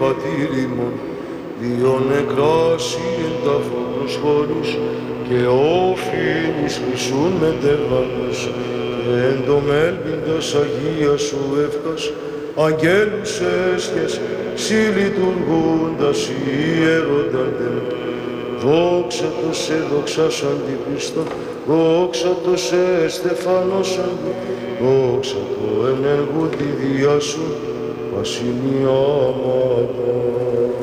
πατήριμον, δύο νεκράσι εν ταύτους χώρους και όφινης χρυσούν μετεβάλλος και εν το μέλπιντας Αγία σου εύκας αγγέλους έσχες σοι λειτουργούντας ιερονταντέ. Δόξα το σε δοξάσαν τη Χριστό, δόξα το σε στεφανώσαν, δόξα το ενεργού τη διά σου, βασιλιάματα.